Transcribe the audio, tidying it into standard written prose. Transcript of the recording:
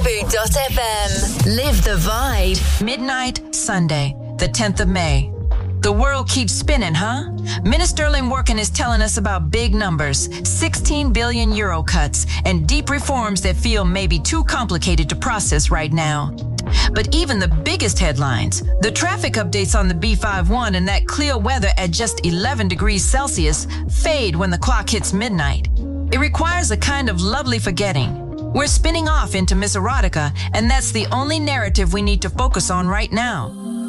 Bamboo.fm. Live the vibe. Midnight, Sunday, the 10th of May. The world keeps spinning, huh? Minister Sterling Workin is telling us about big numbers, 16 billion euro cuts, and deep reforms that feel maybe too complicated to process right now. But even the biggest headlines, the traffic updates on the B51 and that clear weather at just 11 degrees Celsius, fade when the clock hits midnight. It requires a kind of lovely forgetting. We're spinning off into Miss Erotica, and that's the only narrative we need to focus on right now.